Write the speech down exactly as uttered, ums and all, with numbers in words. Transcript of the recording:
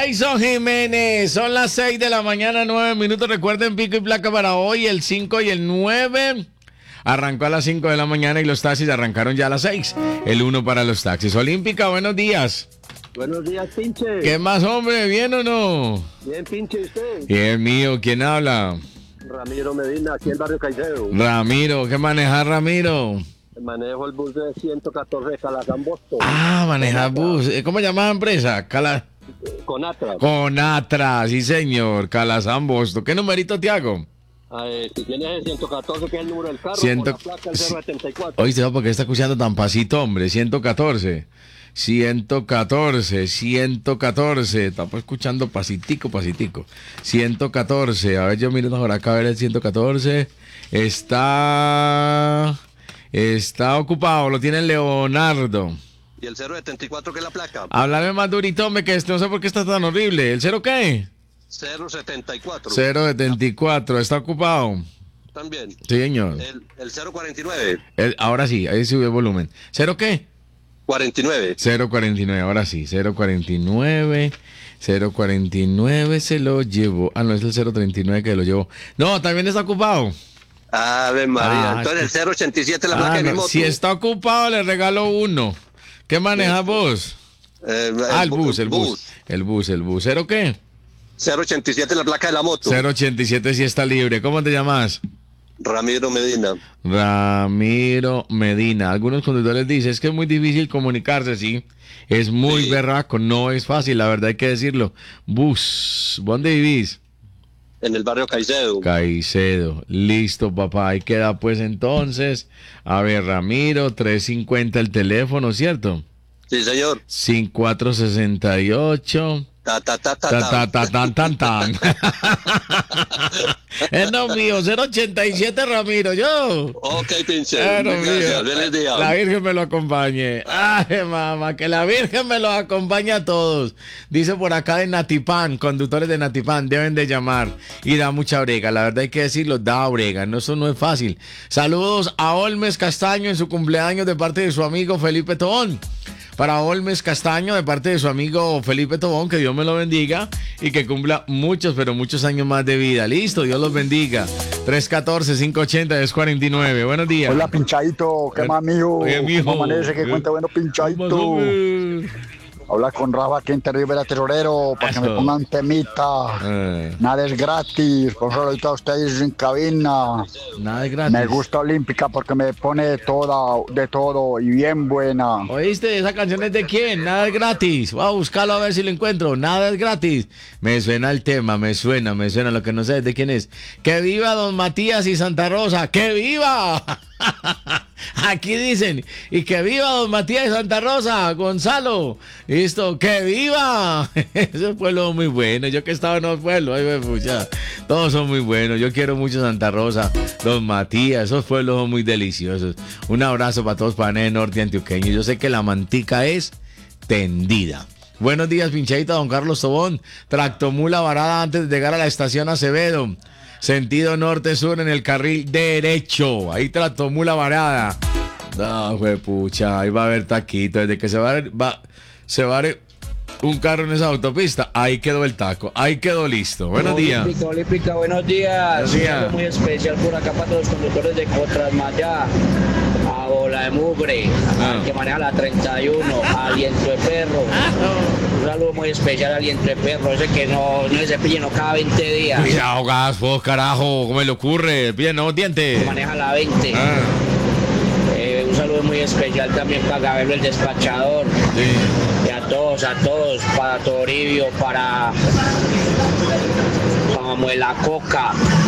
Jason Jiménez, son las seis de la mañana, nueve minutos. Recuerden, pico y placa para hoy, el cinco y el nueve. Arrancó a las cinco de la mañana y los taxis arrancaron ya a las seis. El uno para los taxis. Olímpica, buenos días. Buenos días, Pinche. ¿Qué más, hombre? ¿Bien o no? Bien, Pinche, ¿usted? Bien, mío. ¿Quién habla? Ramiro Medina, aquí en el barrio Caicedo. Ramiro. ¿Qué manejar, Ramiro? Manejo el bus de ciento catorce Calazán Boston. Ah, manejar bus. ¿Cómo llama la empresa? Cala... Conatra. Conatra, sí, señor. Calazán Boston. ¿Qué numerito te hago? Eh, si tienes el ciento catorce, que es el número del carro, Ciento... con la placa el cero setenta y cuatro. Oíste, ¿por qué está escuchando tan pasito, hombre? ciento catorce. ciento catorce, ciento catorce. Estamos escuchando pasitico, pasitico. ciento catorce. A ver, yo miro por acá a ver el ciento catorce. Está... Está ocupado, lo tiene Leonardo. ¿Y el cero setenta y cuatro que es la placa? Háblame más durito, hombre, que no sé por qué está tan horrible. ¿El cero qué? cero setenta y cuatro. cero setenta y cuatro, ¿está ocupado? También. Sí, señor. El, el cero cuarenta y nueve. El, ahora sí, ahí sube el volumen. ¿Cero qué? cuarenta y nueve. cero cuarenta y nueve, ahora sí. cero cuarenta y nueve. cero cuarenta y nueve se lo llevó. Ah, no, es el cero treinta y nueve que lo llevó. No, también está ocupado. Ave María. Ah, Entonces el cero ochenta y siete es la Ah, placa de mi no, moto. si está ocupado, le regalo uno. ¿Qué manejas vos? Eh, Ah, el bus, el bus. El bus, el bus. ¿Cero qué? cero ochenta y siete es la placa de la moto. cero ochenta y siete si está libre. ¿Cómo te llamas? Ramiro Medina. Ramiro Medina. Algunos conductores dicen, es que es muy difícil comunicarse, sí. Es muy Sí. berraco, no es fácil, la verdad hay que decirlo. Bus, ¿dónde vivís? En el barrio Caicedo. Caicedo. Listo, papá. Ahí queda pues entonces. A ver, Ramiro, trescientos cincuenta el teléfono, ¿cierto? Sí, señor. cincuenta y cuatro sesenta y ocho. Ta, ta, ta, ta, Ta, ta. ta, ta, tan, tan, tan. Es no mío, cero ochenta y siete Ramiro, yo. Ok, pinche. Claro, Gracias. mío. Feliz día. La Virgen me lo acompañe. Ay, mamá, que la Virgen me lo acompañe a todos. Dice por acá de Natipán, conductores de Natipán, deben de llamar. Y da mucha brega, la verdad hay que decirlo, da brega. No, eso no es fácil. Saludos a Olmes Castaño en su cumpleaños de parte de su amigo Felipe Tobón. Para Olmes Castaño, de parte de su amigo Felipe Tobón, que Dios me lo bendiga y que cumpla muchos, pero muchos años más de vida. Listo, Dios los bendiga. tres uno cuatro, cinco ocho cero, diez cuarenta y nueve. Buenos días. Hola, Pinchadito, ¿qué más, mijo? Oye, mijo. ¿Cómo amanece? ¿Qué cuenta bueno, Pinchadito? Habla con Rafa aquí en Terrible Tesorero para que me Eso. pongan temita. Eh, Nada es gratis, por solo ahorita ustedes en cabina. nada es gratis. Me gusta Olímpica porque me pone de toda, de todo y bien buena. ¿Oíste? ¿Esa canción es de quién? Nada es gratis. Voy a buscarlo a ver si lo encuentro. Nada es gratis. Me suena el tema, me suena, me suena. Lo que no sé es de quién es. ¡Que viva Don Matías y Santa Rosa! ¡Que viva! Aquí dicen. Y que viva Don Matías y Santa Rosa, Gonzalo. Listo, ¡que viva! Ese pueblo es muy bueno. Yo que he estado en los pueblos, ay, me pucha. Todos son muy buenos. Yo quiero mucho Santa Rosa, Don Matías. Esos pueblos son muy deliciosos. Un abrazo para todos, para el norte antioqueño. Yo sé que la mantica es tendida. Buenos días, pinchadita, don Carlos Tobón. Tractomula varada antes de llegar a la estación Acevedo. Sentido norte-sur en el carril derecho. Ahí tractomula varada. No, fue pucha. Ahí va a haber taquito. Desde que se va a ver, va, se va a ver un carro en esa autopista. Ahí quedó el taco. Ahí quedó listo. Buenos días. Olímpica, Olímpica, buenos días. Buenos días. Un saludo muy especial por acá para todos los conductores de Cotrasmayá, a Bola de Mugre, Ah. al que maneja la treinta y uno, a Aliento de Perro. Un saludo muy especial a Aliento de Perro, ese que no, no se pillen cada veinte días. Cuidado, gas, vos, carajo. ¿Cómo le ocurre? Bien, no, dientes. Maneja la veinte. Ah, Eh, un saludo muy especial también para Gabriel el despachador. sí. Y a todos, a todos, para Toribio, para, para Muela Coca.